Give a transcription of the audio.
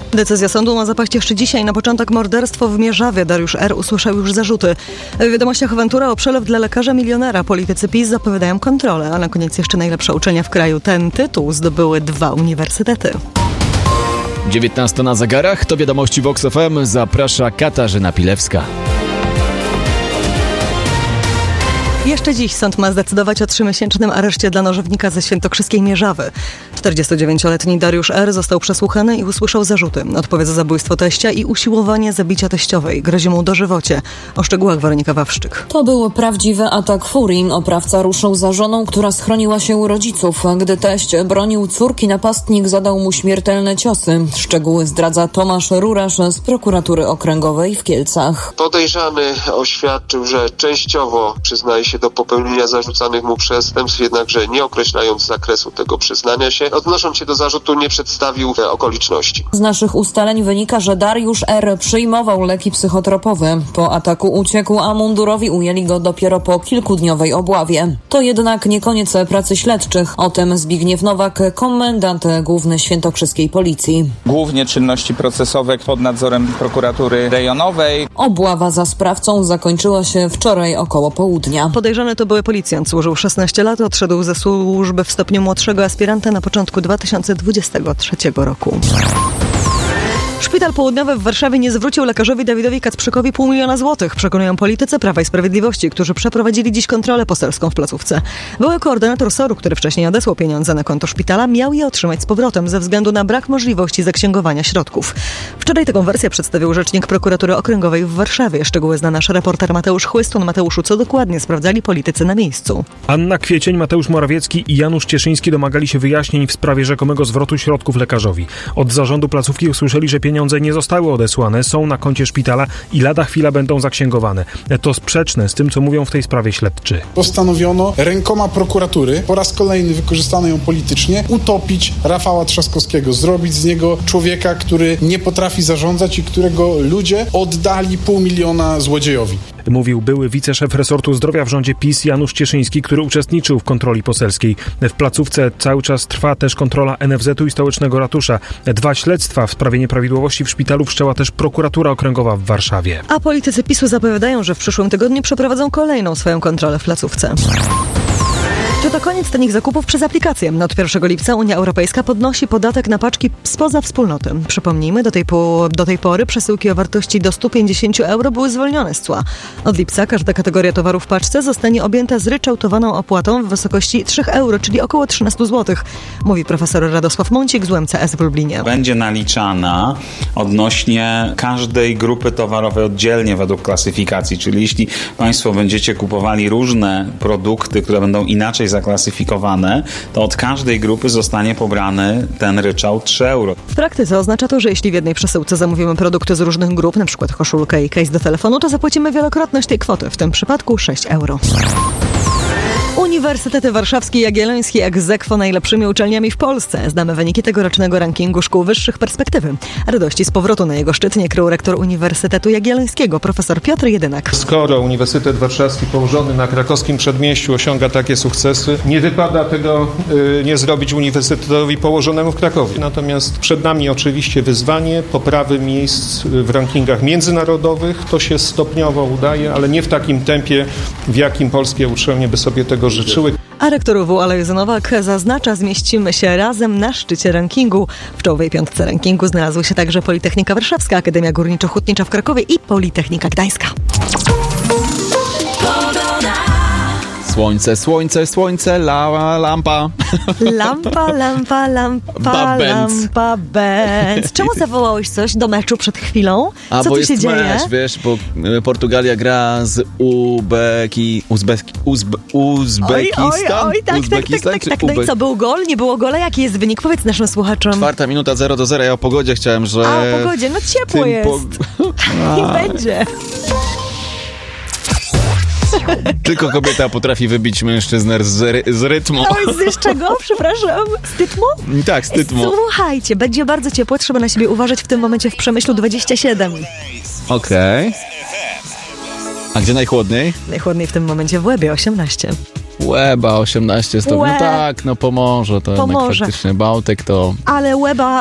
Decyzja sądu ma zapaść jeszcze dzisiaj. Na początek morderstwo w Mierzawie. Dariusz R. usłyszał już zarzuty. W wiadomościach awantura o przelew dla lekarza milionera. Politycy PiS zapowiadają kontrolę, a na koniec jeszcze najlepsza uczelnia w kraju. Ten tytuł zdobyły 2 uniwersytety. 19 na zegarach, to wiadomości Vox FM. Zaprasza Katarzyna Pilewska. Jeszcze dziś sąd ma zdecydować o 3-miesięcznym areszcie dla nożownika ze świętokrzyskiej Mierzawy. 49-letni Dariusz R. został przesłuchany i usłyszał zarzuty. Odpowie za zabójstwo teścia i usiłowanie zabicia teściowej. Grozi mu dożywocie. O szczegółach Weronika Wawrzyk. To był prawdziwy atak furii. Oprawca ruszył za żoną, która schroniła się u rodziców. Gdy teść bronił córki, napastnik zadał mu śmiertelne ciosy. Szczegóły zdradza Tomasz Rurasz z prokuratury okręgowej w Kielcach. Podejrzany oświadczył, że częściowo przyznaje się do popełnienia zarzucanych mu przestępstw, jednakże nie określając zakresu tego przyznania się. Odnosząc się do zarzutu, nie przedstawił okoliczności. Z naszych ustaleń wynika, że Dariusz R. przyjmował leki psychotropowe. Po ataku uciekł, a mundurowi ujęli go dopiero po kilkudniowej obławie. To jednak nie koniec pracy śledczych. O tym Zbigniew Nowak, komendant główny świętokrzyskiej policji. Głównie czynności procesowe pod nadzorem prokuratury rejonowej. Obława za sprawcą zakończyła się wczoraj około południa. Podejrzany to były policjant. Służył 16 lat, odszedł ze służby w stopniu młodszego aspiranta na początku 2023 roku. Szpital Południowy w Warszawie nie zwrócił lekarzowi Dawidowi Kacprzykowi 500 000 złotych, przekonują politycy Prawa i Sprawiedliwości, którzy przeprowadzili dziś kontrolę poselską w placówce. Były koordynator SOR-u, który wcześniej odesłał pieniądze na konto szpitala, miał je otrzymać z powrotem ze względu na brak możliwości zaksięgowania środków. Wczoraj taką wersję przedstawił rzecznik prokuratury okręgowej w Warszawie. Szczegóły zna nasz reporter Mateusz Chłystun. Mateuszu, co dokładnie sprawdzali politycy na miejscu? Anna Kwiecień, Mateusz Morawiecki i Janusz Cieszyński domagali się wyjaśnień w sprawie rzekomego zwrotu środków lekarzowi. Od zarządu placówki usłyszeli, że pieniądze nie zostały odesłane, są na koncie szpitala i lada chwila będą zaksięgowane. To sprzeczne z tym, co mówią w tej sprawie śledczy. Postanowiono rękoma prokuratury, po raz kolejny wykorzystano ją politycznie, utopić Rafała Trzaskowskiego, zrobić z niego człowieka, który nie potrafi zarządzać i którego ludzie oddali 500 000 złodziejowi. Mówił były wiceszef resortu zdrowia w rządzie PiS Janusz Cieszyński, który uczestniczył w kontroli poselskiej. W placówce cały czas trwa też kontrola NFZ-u i stołecznego ratusza. 2 śledztwa w sprawie nieprawidłowości w szpitalu wszczęła też prokuratura okręgowa w Warszawie. A politycy PiS-u zapowiadają, że w przyszłym tygodniu przeprowadzą kolejną swoją kontrolę w placówce. Czy to koniec tanich zakupów przez aplikację? Od 1 lipca Unia Europejska podnosi podatek na paczki spoza wspólnoty. Przypomnijmy, do tej pory przesyłki o wartości do 150 euro były zwolnione z cła. Od lipca każda kategoria towaru w paczce zostanie objęta zryczałtowaną opłatą w wysokości 3 euro, czyli około 13 zł, mówi profesor Radosław Mącik z UMCS w Lublinie. Będzie naliczana odnośnie każdej grupy towarowej oddzielnie według klasyfikacji, czyli jeśli Państwo będziecie kupowali różne produkty, które będą inaczej zaklasyfikowane, to od każdej grupy zostanie pobrany ten ryczałt 3 euro. W praktyce oznacza to, że jeśli w jednej przesyłce zamówimy produkty z różnych grup, np. koszulkę i case do telefonu, to zapłacimy wielokrotność tej kwoty, w tym przypadku 6 euro. Uniwersytety Warszawski i Jagielloński ex aequo najlepszymi uczelniami w Polsce. Znamy wyniki tegorocznego rankingu szkół wyższych perspektywy. Radości z powrotu na jego szczyt nie krył rektor Uniwersytetu Jagiellońskiego, profesor Piotr Jedynak. Skoro Uniwersytet Warszawski położony na krakowskim przedmieściu osiąga takie sukcesy, nie wypada tego nie zrobić uniwersytetowi położonemu w Krakowie. Natomiast przed nami oczywiście wyzwanie poprawy miejsc w rankingach międzynarodowych. To się stopniowo udaje, ale nie w takim tempie, w jakim polskie uczelnie by sobie tego życzyły. A rektor UW Alojzy Nowak zaznacza, zmieścimy się razem na szczycie rankingu. W czołowej 5 rankingu znalazły się także Politechnika Warszawska, Akademia Górniczo-Hutnicza w Krakowie i Politechnika Gdańska. Słońce, słońce, słońce, lampa. Lampa, Benz. Czemu zawołałeś coś do meczu przed chwilą? Co tu się dzieje? Mecz, wiesz, bo Portugalia gra z Uzbekistan. Oj, tak. No i co, był gol? Nie było gola? Jaki jest wynik? Powiedz naszym słuchaczom. 4 minuta 0-0. Ja o pogodzie chciałem, że... A, o pogodzie, no ciepło jest. I będzie. Tylko kobieta potrafi wybić mężczyznę z rytmu. Oj, z czego? Przepraszam. Z rytmu? Tak, z rytmu. Słuchajcie, będzie bardzo ciepło, trzeba na siebie uważać w tym momencie w Przemyślu 27. Okej. A gdzie najchłodniej? Najchłodniej w tym momencie w Łebie 18. Łeba 18 stopni. No tak, no pomoże to. Jednak faktycznie Bałtyk to... Ale Łeba